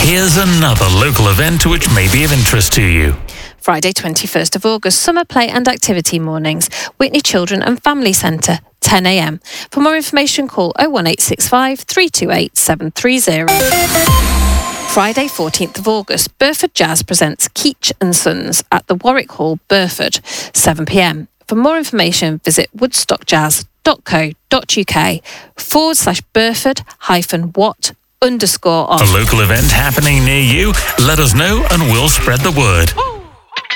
Here's another local event which may be of interest to you. Friday 21st of August, Summer Play and Activity Mornings, Witney Children and Family Centre, 10 a.m. For more information, call 01865 328 730. Friday 14th of August, Burford Jazz presents Keach and Sons at the Warwick Hall, Burford, 7 p.m. For more information, visit woodstockjazz.co.uk/Burford-what_on. A local event happening near you? Let us know and we'll spread the word.